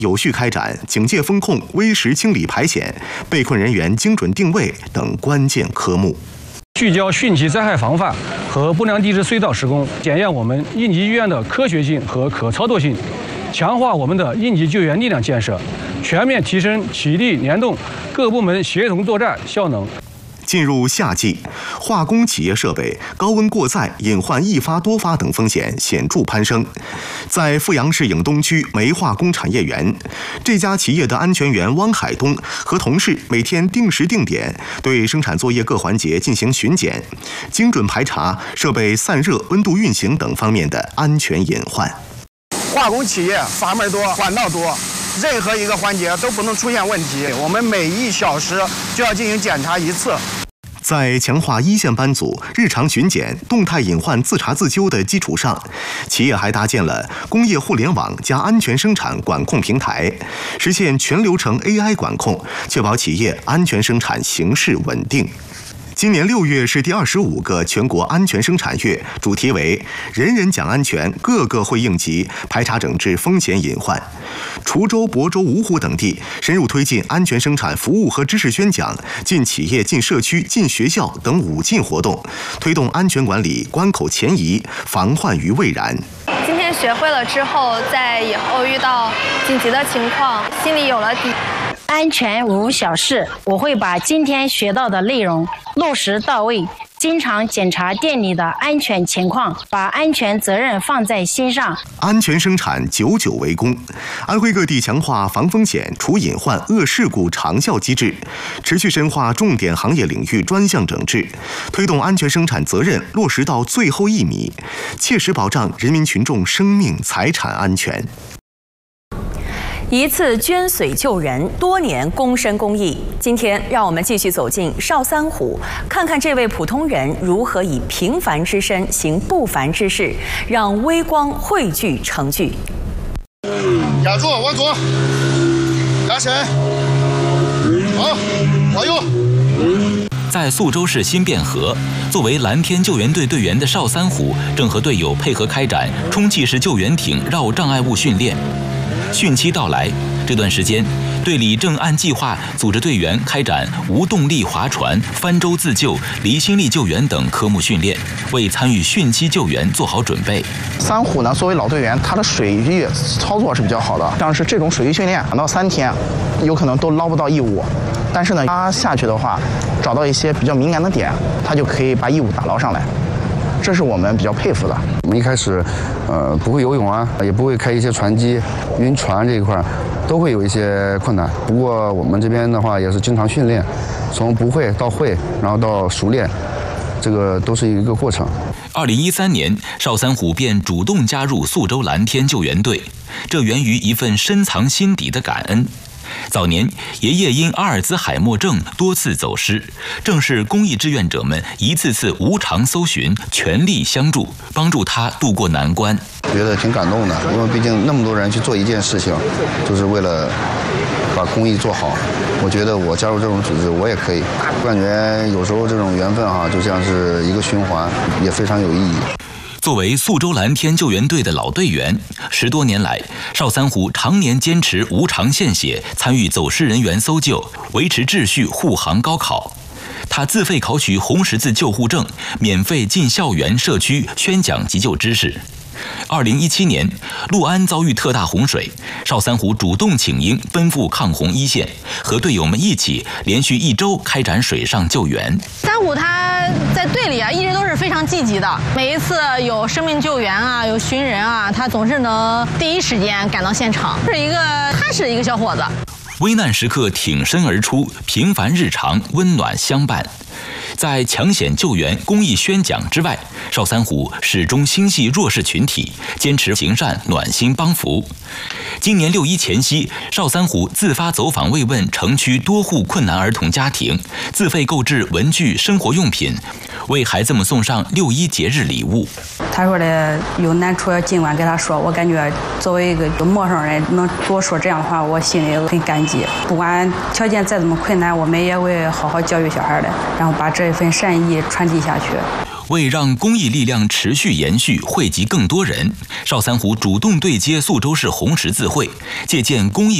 有序开展警戒风控、危时清理排险、被困人员精准定位等关键科目。 聚焦汛期灾害防范和不良地质隧道施工，检验我们应急医院的科学性和可操作性，强化我们的应急救援力量建设，全面提升体力联动各部门协同作战效能。 进入夏季，化工企业设备高温过载、隐患易发多发等风险显著攀升。在阜阳市颍东区煤化工产业园，这家企业的安全员汪海东和同事每天定时定点对生产作业各环节进行巡检，精准排查设备散热、温度运行等方面的安全隐患。 化工企业阀门多、管道多，任何一个环节都不能出现问题。我们每1小时就要进行检查1次。 在强化一线班组日常巡检、动态隐患自查自纠的基础上，企业还搭建了工业互联网加安全生产管控平台，实现全流程 AI 管控，确保企业安全生产形势稳定。今年6月是第25个全国安全生产月，主题为“人人讲安全，个个会应急，排查整治风险隐患”。滁州、亳州、芜湖等地深入推进安全生产服务和知识宣讲、进企业、进社区、进学校等5进活动，推动安全管理关口前移，防患于未然。 今天学会了之后，在以后遇到紧急的情况，心里有了底。 安全无小事，我会把今天学到的内容落实到位，经常检查店里的安全情况，把安全责任放在心上。 安全生产久久为功。安徽各地强化防风险、除隐患、遏事故长效机制，持续深化重点行业领域专项整治，推动安全生产责任落实到最后1米，切实保障人民群众生命财产安全。 一次捐髓救人，多年躬身公益。今天，让我们继续走进邵三虎，看看这位普通人如何以平凡之身行不凡之事，让微光汇聚成聚。 压住，往左，压身，好，往右。 在宿州市新汴河，作为蓝天救援队队员的邵三虎，正和队友配合开展充气式救援艇绕障碍物训练。汛期到来，这段时间，队里正按计划组织队员开展无动力划船、翻舟自救、离心力救援等科目训练，为参与汛期救援做好准备。 三虎呢，作为老队员，他的水域操作是比较好的，像是这种水域训练，2到3天，有可能都捞不到异物。但是呢，他下去的话，找到一些比较敏感的点，他就可以把异物打捞上来。这是我们比较佩服的。 我们一开始，不会游泳啊，也不会开一些船机、晕船这一块，都会有一些困难。不过我们这边的话也是经常训练，从不会到会，然后到熟练，这个都是一个过程。 2013年，邵三虎便主动加入宿州蓝天救援队，这源于一份深藏心底的感恩。早年，爷爷因阿尔兹海默症多次走失，正是公益志愿者们一次次无偿搜寻，全力相助，帮助他渡过难关。 觉得挺感动的，因为毕竟那么多人去做一件事情，就是为了把公益做好。我觉得我加入这种组织，我也可以。我感觉有时候这种缘分就像是一个循环，也非常有意义。 作为宿州蓝天救援队的老队员，10多年来，邵三虎常年坚持无偿献血，参与走失人员搜救，维持秩序，护航高考。他自费考取红十字救护证，免费进校园社区宣讲急救知识。2017年，六安遭遇特大洪水，邵三虎主动请缨，奔赴抗洪一线，和队友们一起连续1周开展水上救援。 三虎他在队里一直都是非常积极的，每一次有生命救援有寻人他总是能第一时间赶到现场，是一个踏实的一个小伙子。 危难时刻挺身而出，平凡日常温暖相伴。在抢险救援、公益宣讲之外，邵三虎始终心系弱势群体，坚持行善、暖心帮扶。今年6·1前夕，邵三虎自发走访慰问城区多户困难儿童家庭，自费购置文具、生活用品，为孩子们送上6·1节日礼物。 他说的有难处要尽管跟他说，我感觉作为一个陌生人能多说这样的话，我心里很感激。不管条件再怎么困难，我们也会好好教育小孩的，然后把这份善意传递下去。 为让公益力量持续延续，惠及更多人，邵三湖主动对接宿州市红十字会，借鉴公益